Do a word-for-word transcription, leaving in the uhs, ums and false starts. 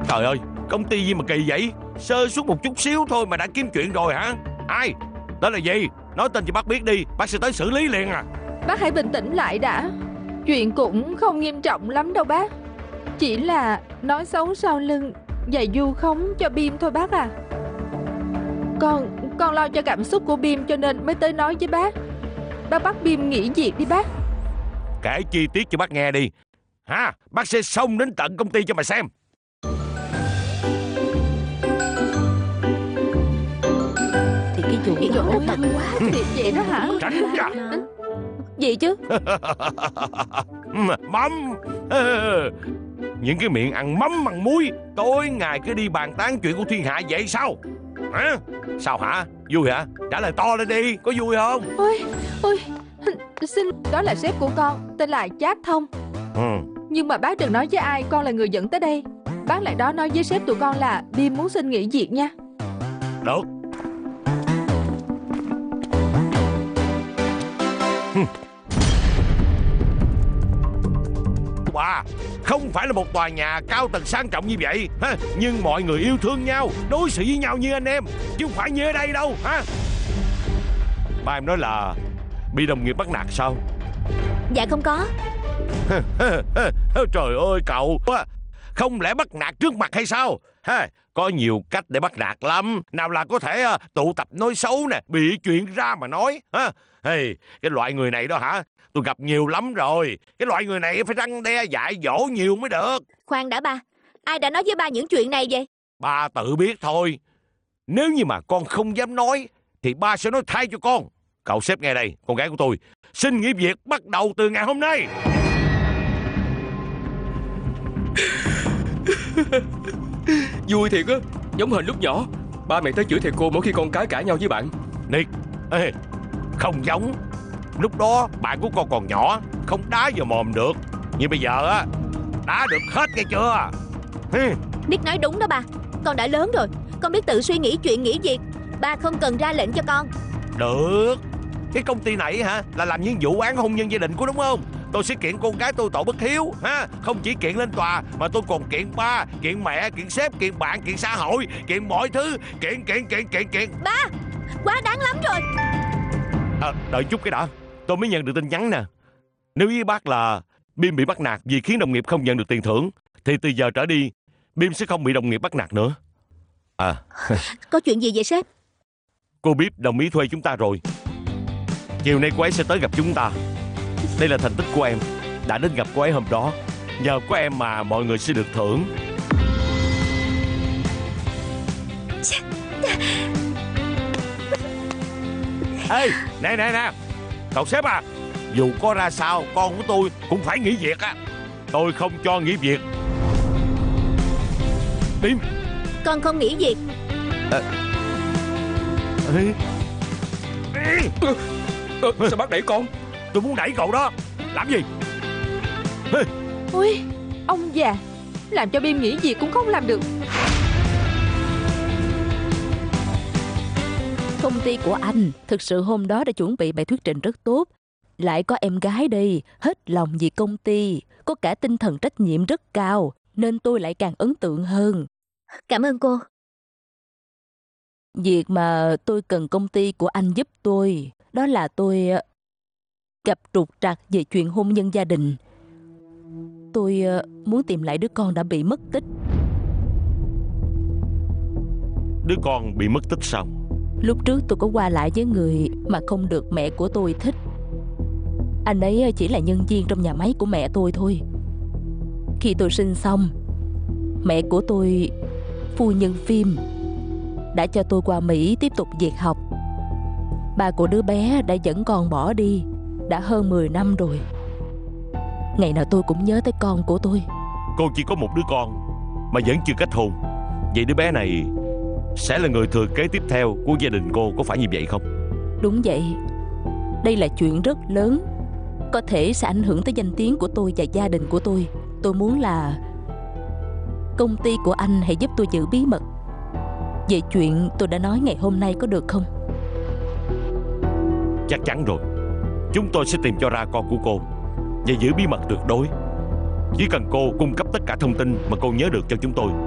Trời ơi, công ty gì mà kỳ vậy? Sơ suất một chút xíu thôi mà đã kiếm chuyện rồi hả? Ai? Đó là gì? Nói tên cho bác biết đi, bác sẽ tới xử lý liền à. Bác hãy bình tĩnh lại đã. Chuyện cũng không nghiêm trọng lắm đâu bác. Chỉ là nói xấu sau lưng và vu khống cho Bim thôi bác à. Con Con lo cho cảm xúc của Bim cho nên mới tới nói với bác. Bác bắt Bim nghỉ việc đi bác. Kể chi tiết cho bác nghe đi. Hả? Bác sẽ xông đến tận công ty cho mà xem. Thì cái vụ Cái đó vụ nó đó quá thiệt vậy đó hả? Tránh ra. gì chứ? Mắm. Những cái miệng ăn mắm ăn muối tối ngày cứ đi bàn tán chuyện của thiên hạ vậy sao? Hả? Sao hả? Vui hả? Trả lời to lên đi, có vui không? Ôi, ôi, xin, đó là sếp của con, tên là Chát Thông. Ừ. Nhưng mà bác đừng nói với ai con là người dẫn tới đây. Bác lại đó nói với sếp tụi con là Bim muốn xin nghỉ việc nha. Được. Wow, không phải là một tòa nhà cao tầng sang trọng như vậy ha, nhưng mọi người yêu thương nhau, đối xử với nhau như anh em, chứ không phải như ở đây đâu ha. Ba em nói là bị đồng nghiệp bắt nạt sao? Dạ không có. Trời ơi cậu, không lẽ bắt nạt trước mặt hay sao? Ha, có nhiều cách để bắt nạt lắm. Nào là có thể uh, tụ tập nói xấu nè, bị chuyện ra mà nói ha. Hey, cái loại người này đó hả, tôi gặp nhiều lắm rồi. Cái loại người này phải răn đe dạy dỗ nhiều mới được. Khoan đã ba, ai đã nói với ba những chuyện này vậy? Ba tự biết thôi. Nếu như mà con không dám nói thì ba sẽ nói thay cho con. Cậu sếp nghe đây, con gái của tôi xin nghỉ việc bắt đầu từ ngày hôm nay. Vui thiệt á, giống hệt lúc nhỏ ba mẹ tới chửi thầy cô mỗi khi con cái cãi nhau với bạn. Nick, ê, không giống. Lúc đó bạn của con còn nhỏ, không đá vào mồm được. Nhưng bây giờ á, đá được hết nghe chưa? Nick nói đúng đó ba. Con đã lớn rồi, con biết tự suy nghĩ chuyện nghỉ việc. Ba không cần ra lệnh cho con. Được. Cái công ty này hả, là làm những vụ án hôn nhân gia đình của đúng không? Tôi sẽ kiện con gái tôi tội bất hiếu ha. Không chỉ kiện lên tòa mà tôi còn kiện ba, kiện mẹ, kiện sếp, kiện bạn, kiện xã hội, kiện mọi thứ. Kiện, kiện, kiện, kiện, kiện. Ba, quá đáng lắm rồi. À, đợi chút cái đã. Tôi mới nhận được tin nhắn nè. Nếu ý bác là Bim bị bắt nạt vì khiến đồng nghiệp không nhận được tiền thưởng, thì từ giờ trở đi Bim sẽ không bị đồng nghiệp bắt nạt nữa. À, có chuyện gì vậy sếp? cô Bim đồng ý thuê chúng ta rồi. Chiều nay cô ấy sẽ tới gặp chúng ta. Đây là thành tích của em đã đến gặp cô ấy hôm đó. Nhờ có em mà mọi người sẽ được thưởng. Ê, nè nè nè, cậu sếp à, dù có ra sao con của tôi cũng phải nghỉ việc á. Tôi không cho nghỉ việc. Bim, con không nghỉ việc. à, ê, ê. Ờ, sao bác đẩy con? Tôi muốn đẩy cậu đó. Làm gì? Ê. Ôi, ông già, làm cho Bim nghỉ việc cũng không làm được. Công ty của anh thực sự hôm đó đã chuẩn bị bài thuyết trình rất tốt. Lại có em gái đây, hết lòng vì công ty, có cả tinh thần trách nhiệm rất cao, nên tôi lại càng ấn tượng hơn. Cảm ơn cô. Việc mà tôi cần công ty của anh giúp tôi, đó là tôi gặp trục trặc về chuyện hôn nhân gia đình. Tôi muốn tìm lại đứa con đã bị mất tích. Đứa con bị mất tích sao? Lúc trước tôi có qua lại với người mà không được mẹ của tôi thích. Anh ấy chỉ là nhân viên trong nhà máy của mẹ tôi thôi. Khi tôi sinh xong, mẹ của tôi, phu nhân Phim, đã cho tôi qua Mỹ tiếp tục việc học. Ba của đứa bé đã dẫn con bỏ đi, đã hơn mười năm rồi. Ngày nào tôi cũng nhớ tới con của tôi. Cô chỉ có một đứa con mà vẫn chưa kết hôn. Vậy đứa bé này sẽ là người thừa kế tiếp theo của gia đình cô, có phải như vậy không? Đúng vậy. Đây là chuyện rất lớn, có thể sẽ ảnh hưởng tới danh tiếng của tôi và gia đình của tôi. Tôi muốn là công ty của anh hãy giúp tôi giữ bí mật về chuyện tôi đã nói ngày hôm nay, có được không? Chắc chắn rồi. Chúng tôi sẽ tìm cho ra con của cô và giữ bí mật tuyệt đối. Chỉ cần cô cung cấp tất cả thông tin mà cô nhớ được cho chúng tôi